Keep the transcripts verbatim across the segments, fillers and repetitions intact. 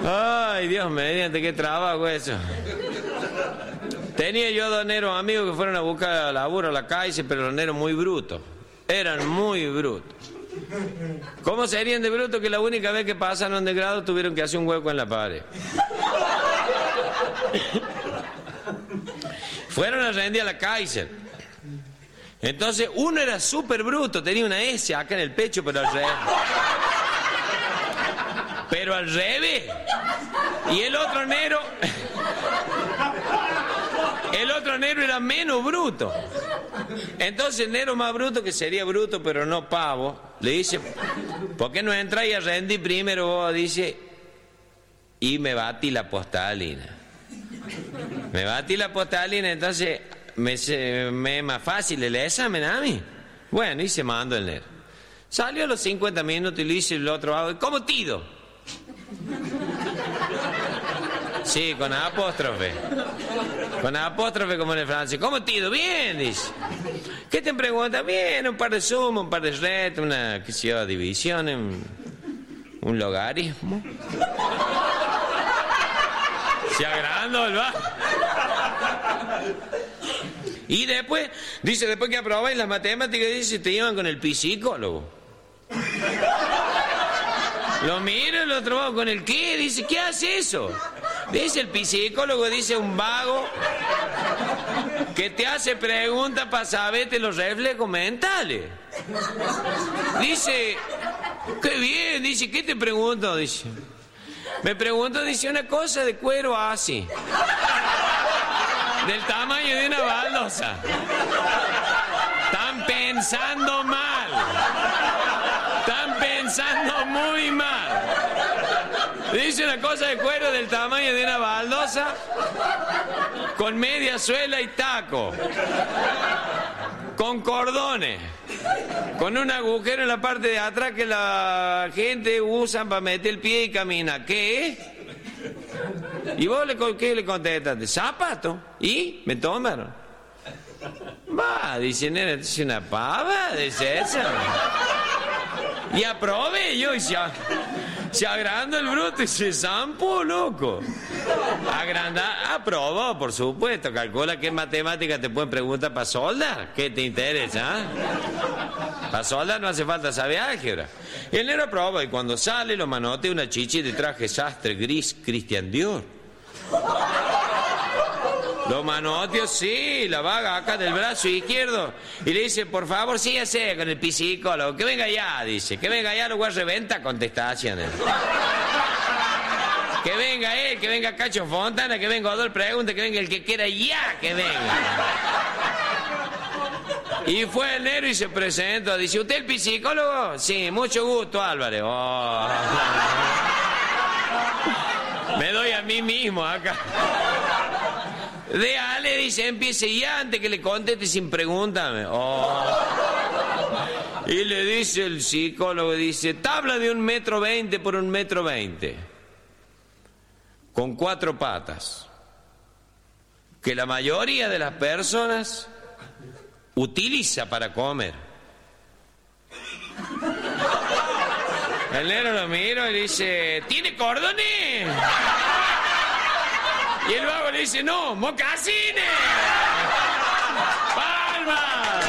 Ay, Dios mediante, qué trabajo eso. Tenía yo dos negros amigos que fueron a buscar laburo a la calle, pero los negros muy brutos. Eran muy brutos. ¿Cómo serían de brutos que la única vez que pasaron de grado tuvieron que hacer un hueco en la pared? Fueron a rendir a la Kaiser. Entonces uno era súper bruto, tenía una S acá en el pecho, pero al revés. Pero al revés. Y el otro negro, el otro negro era menos bruto. Entonces el negro más bruto, que sería bruto pero no pavo, le dice: ¿por qué no entras y a rendir primero vos? Dice: y me batí la postalina. Me batí la postalina, entonces me, me es más fácil el examen a mí. Bueno, y se mandó el negro. Salió a los cincuenta minutos y le dice el otro: ¿cómo tido? Sí, con apóstrofe. Con apóstrofe como en el francés. ¿Cómo tido? Bien, dice. ¿Qué te pregunta? Bien, un par de sumas, un par de retos, una, qué sé yo, división, un, un logaritmo. Se agrandó el va. Y después, dice, después que aprobáis las matemáticas, dice, te llevan con el psicólogo. Lo miro, el otro va con el qué, dice, ¿qué hace eso? Dice el psicólogo, dice, un vago que te hace preguntas para saberte los reflejos mentales. Dice, qué bien, dice, ¿qué te pregunto? Dice, me pregunto, dice, una cosa de cuero así, del tamaño de una baldosa. Están pensando mal. Están pensando muy mal. Dice una cosa de cuero del tamaño de una baldosa, con media suela y taco, con cordones, con un agujero en la parte de atrás que la gente usa para meter el pie y camina. ¿Qué? ¿Y vos le, qué le contestaste? ¿Zapato? ¿Y? ¿Me tomaron? Va, dice, nena, es una pava, dice esa. Y aprobé yo y se, se agranda el bruto y se zampo, loco. Agranda, aprobó, por supuesto. Calcula qué matemática te pueden preguntar para soldar. ¿Qué te interesa? ¿Eh? Para soldar no hace falta saber álgebra. Y el negro aprobó y cuando sale lo manotea una chichi de traje sastre gris Christian Dior. Lo manoteó, sí, la vaga acá del brazo izquierdo. Y le dice, por favor, sígase con el psicólogo. Que venga ya, dice. Que venga ya, lo voy a reventar contestaciones. Que venga él, que venga Cacho Fontana, que venga Odol Pregunta, que venga el que quiera ya, que venga. Y fue el negro y se presentó. Dice, ¿usted el psicólogo? Sí, mucho gusto, Álvarez. Oh. Me doy a mí mismo acá. De Ale, dice, empiece ya antes que le conteste sin preguntarme. Oh. Y le dice el psicólogo, dice, tabla de un metro veinte por un metro veinte, con cuatro patas, que la mayoría de las personas utiliza para comer. El negro lo miro y dice, ¿tiene cordones? Y el vago le dice, no, mocasines. ¡Palmas!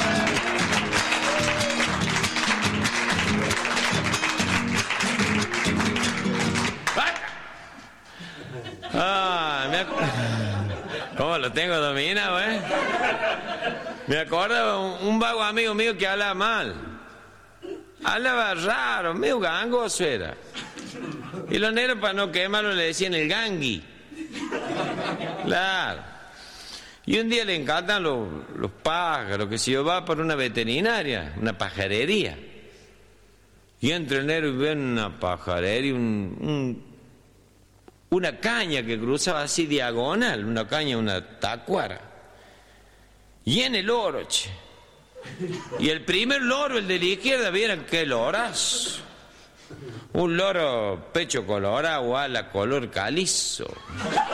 Ah, me ac... ¿Cómo lo tengo dominado, eh? Me acuerdo un, un vago amigo mío que hablaba mal. Hablaba raro, medio gangoso era. Y los negros, para no quemarlo, le decían el gangui. Claro. Y un día le encantan los, los pájaros, que si yo va por una veterinaria, una pajarería. Y entra el negro y ve una pajarería, un, un, una caña que cruzaba así diagonal, una caña, una tacuara. Y en el loro, che. Y el primer loro, el de la izquierda, vieron qué lorazo. Un loro pecho colorado, ala color calizo.